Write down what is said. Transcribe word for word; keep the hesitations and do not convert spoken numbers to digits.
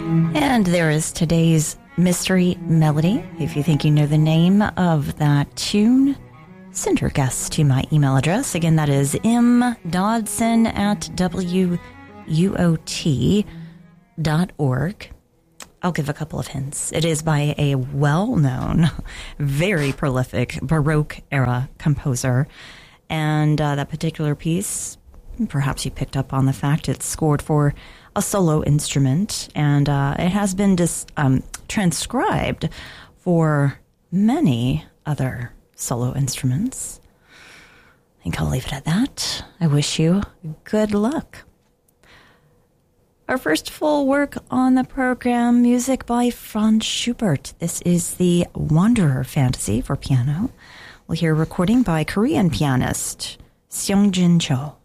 And there is today's mystery melody. If you think you know the name of that tune, send your guess to my email address. Again, that is mdodson at w u o t dot org. I'll give a couple of hints. It is by a well-known, very prolific Baroque-era composer. And uh, that particular piece, perhaps you picked up on the fact it's scored for a solo instrument, and uh, it has been dis- um, transcribed for many other solo instruments. I think I'll leave it at that. I wish you good luck. Our first full work on the program, music by Franz Schubert. This is the Wanderer Fantasy for piano. We'll hear a recording by Korean pianist Seong-jin Cho.